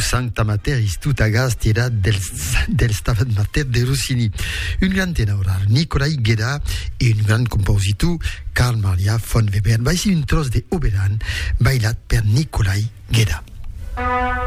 Sancta Mater Istuta Gastiera del Stabat Mater de Rossini. Un gran ténor, Nikolai Gueda, et un grand compositeur, Carl Maria von Weber. Voici une trosse de Oberon, bailat per Nikolai Gueda.